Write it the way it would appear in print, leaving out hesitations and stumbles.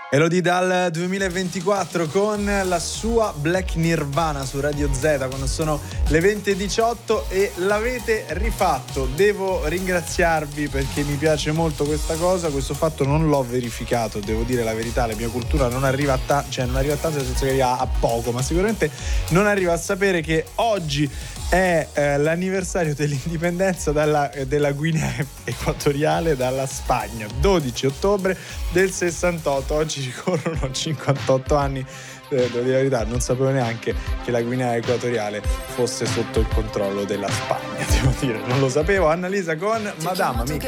Elodie dal 2024 con la sua Black Nirvana su Radio Z quando sono le 20:18 e l'avete rifatto. Devo ringraziarvi perché mi piace molto questa cosa. Questo fatto non l'ho verificato, devo dire la verità. La mia cultura non arriva a non arriva a tanto, nel senso che arriva a poco, ma sicuramente non arriva a sapere che oggi è l'anniversario dell'indipendenza della Guinea Equatoriale dalla Spagna, 12 ottobre del 68. Oggi ricorrono 58 anni. Devo dire la verità, non sapevo neanche che la Guinea Equatoriale fosse sotto il controllo della Spagna, devo dire, non lo sapevo. Annalisa con Madama Amica.